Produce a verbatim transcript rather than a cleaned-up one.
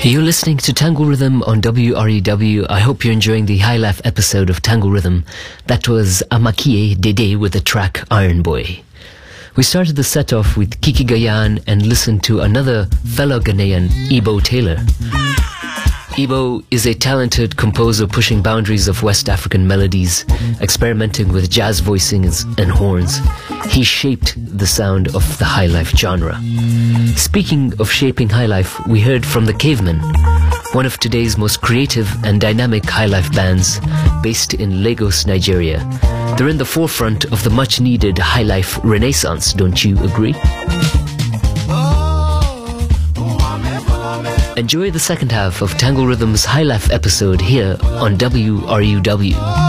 You're listening to Tango Rhythm on W R E W. I hope you're enjoying the High Life episode of Tango Rhythm. That was Amakie Dede with the track Iron Boy. We started the set off with Kiki Gayan and listened to another fellow Ghanaian, Ebo Taylor. Ebo is a talented composer pushing boundaries of West African melodies, experimenting with jazz voicings and horns. He shaped the sound of the high life genre. Speaking of shaping high life, we heard from the Cavemen, one of today's most creative and dynamic high life bands based in Lagos, Nigeria. They're in the forefront of the much needed high life renaissance, don't you agree? Enjoy the second half of Tango Rhythm's High Life episode here on W R U W.